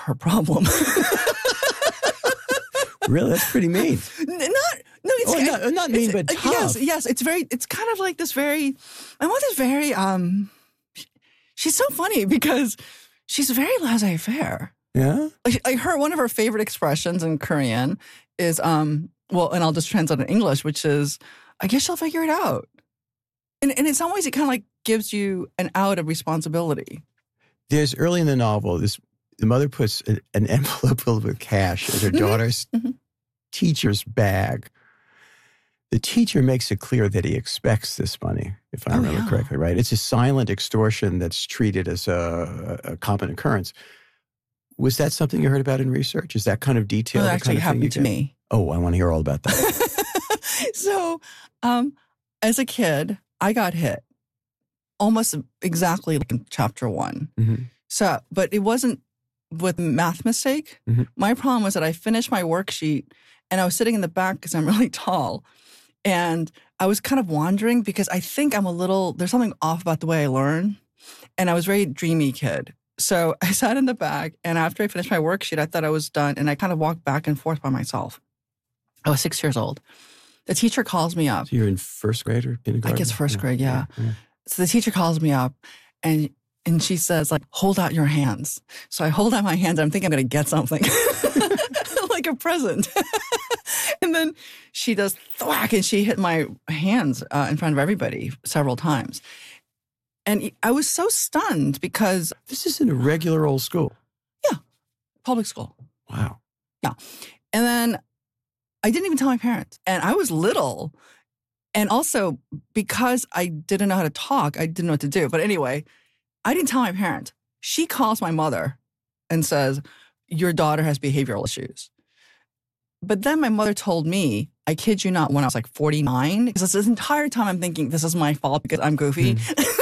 her problem. Really? That's pretty mean. Not mean, but tough. Yes. It's kind of like this very, she's so funny because she's very laissez-faire. Yeah? I heard one of her favorite expressions in Korean is, and I'll just translate in English, which is, I guess she'll figure it out. And in some ways, it kind of like gives you an out of responsibility. There's early in the novel, the mother puts an envelope filled with cash in her daughter's teacher's bag. The teacher makes it clear that he expects this money, if I remember correctly, right? It's a silent extortion that's treated as a common occurrence. Was that something you heard about in research? Is that kind of detail? Well, it actually happened to me. Oh, I want to hear all about that. So, as a kid, I got hit almost exactly like in chapter 1. Mm-hmm. So, but it wasn't with math mistake. Mm-hmm. My problem was that I finished my worksheet and I was sitting in the back because I'm really tall. And I was kind of wandering because I think there's something off about the way I learn. And I was a very dreamy kid. So I sat in the back, and after I finished my worksheet, I thought I was done, and I kind of walked back and forth by myself. I was 6 years old. The teacher calls me up. So you're in first grade or kindergarten? I guess first grade, yeah. So the teacher calls me up, and she says, like, hold out your hands. So I hold out my hands. I'm thinking I'm going to get something, like a present. And then she does thwack, and she hit my hands in front of everybody several times. And I was so stunned because... This is in a regular old school? Yeah. Public school. Wow. Yeah. And then I didn't even tell my parents. And I was little. And also, because I didn't know how to talk, I didn't know what to do. But anyway, I didn't tell my parents. She calls my mother and says, your daughter has behavioral issues. But then my mother told me, I kid you not, when I was like 49, because this entire time I'm thinking, this is my fault because I'm goofy.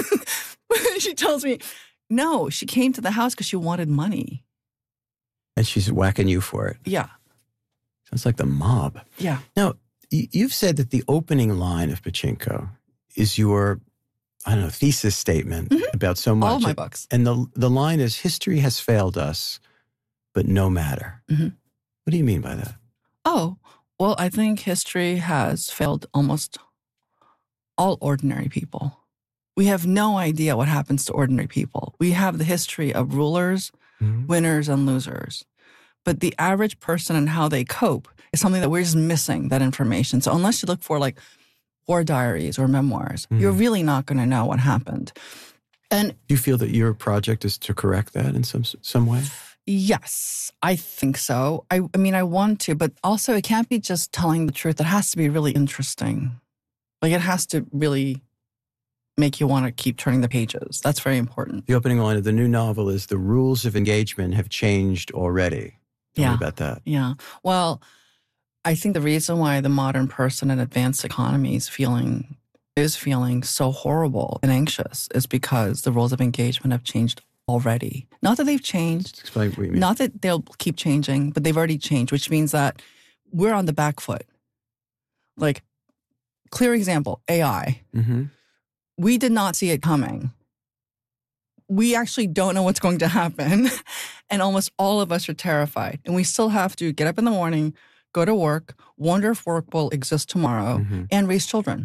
She tells me, no, she came to the house because she wanted money. And she's whacking you for it. Yeah. Sounds like the mob. Yeah. Now, you've said that the opening line of Pachinko is your, thesis statement about so much. All of my books. And the line is, history has failed us, but no matter. Mm-hmm. What do you mean by that? Oh, well, I think history has failed almost all ordinary people. We have no idea what happens to ordinary people. We have the history of rulers, winners, and losers. But the average person and how they cope is something that we're just missing, that information. So unless you look for like war diaries or memoirs, you're really not going to know what happened. And do you feel that your project is to correct that in some way? Yes, I think so. I mean, I want to, but also it can't be just telling the truth. It has to be really interesting. Like it has to really make you want to keep turning the pages. That's very important. The opening line of the new novel is, the rules of engagement have changed already. Tell me about that. Yeah. Well, I think the reason why the modern person in advanced economy is feeling so horrible and anxious is because the rules of engagement have changed already. Not that they've changed. Just explain what you mean. Not that they'll keep changing, but they've already changed, which means that we're on the back foot. Like, clear example, AI. Mm-hmm. We did not see it coming. We actually don't know what's going to happen. And almost all of us are terrified. And we still have to get up in the morning, go to work, wonder if work will exist tomorrow, and raise children.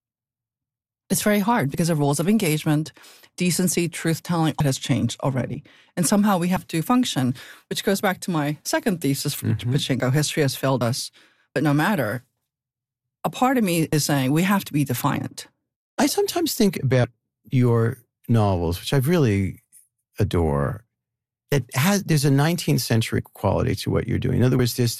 It's very hard because the rules of engagement, decency, truth-telling has changed already. And somehow we have to function, which goes back to my second thesis for Pachinko, history has failed us, but no matter. A part of me is saying we have to be defiant. I sometimes think about your novels, which I really adore. There's a 19th century quality to what you're doing. In other words, there's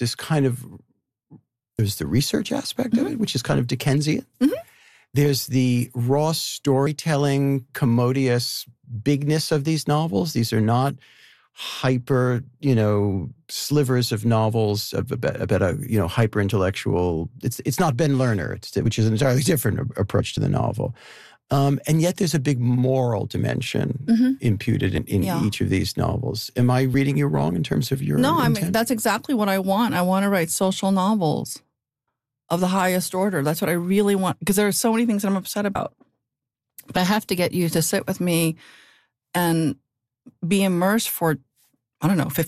the research aspect of it, which is kind of Dickensian. Mm-hmm. There's the raw storytelling, commodious bigness of these novels. These are not hyper, slivers of novels about a, hyper intellectual. It's not Ben Lerner, which is an entirely different approach to the novel. And yet there's a big moral dimension imputed in each of these novels. Am I reading you wrong in terms of your intent? That's exactly what I want. I want to write social novels of the highest order. That's what I really want, because there are so many things that I'm upset about. But I have to get you to sit with me and be immersed for, 15